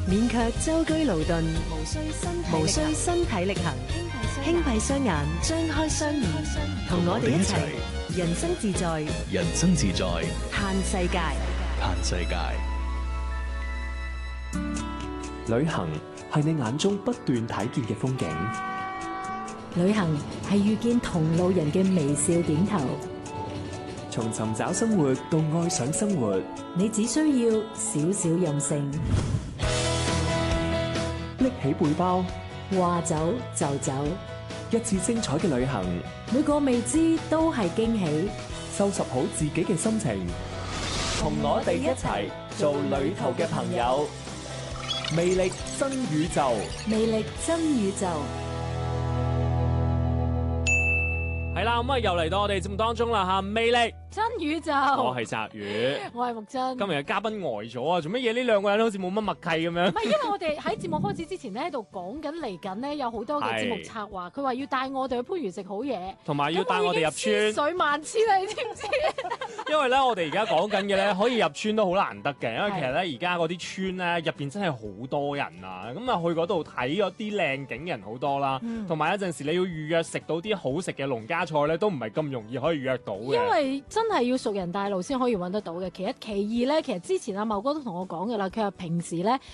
免卻舟車勞頓，無需身體力行，輕閉雙眼，張開雙耳，同我哋一齊人生自在， 人生自在， 嘆世界。 嘆世界。 旅行係你眼中不斷睇見嘅風景， 旅行係遇見同路人嘅微笑點頭。 從尋找生活到愛上生活， 你只需要少少任性， 拎起背包， 話走就走， 一次精彩嘅旅行， 每個未知都係驚喜。 收拾好自己嘅心情，同我哋一齊做旅途嘅朋友。魅力真宇宙， 魅力真宇宙。 係啦，咁啊又嚟到我哋節目當中啦吓，魅力真宇宙。 我係澤宇， 我係木真。 今日嘅嘉賓呆咗啊！做乜嘢？呢兩個人好似冇乜默契咁樣。 唔係，因為我哋喺節目開始之前咧，喺度講緊嚟緊咧，有好多嘅節目策劃。佢話要帶我哋去番禺食好嘢， 同埋要帶我哋入村。 水萬千啊！你知唔知？ 因為咧，我哋而家講緊嘅咧，可以入村都好難得嘅，因為其實咧，而家嗰啲村咧入邊真係好多人啊！咁啊，去嗰度睇嗰啲靚景嘅人好多啦，同埋有陣時你要預約食到啲好食嘅農家菜咧，都唔係咁容易可以預約到嘅。 因為真係要熟人帶路先可以揾得到嘅。其一，其二咧，其實之前阿茂哥都同我講嘅啦，佢話平時咧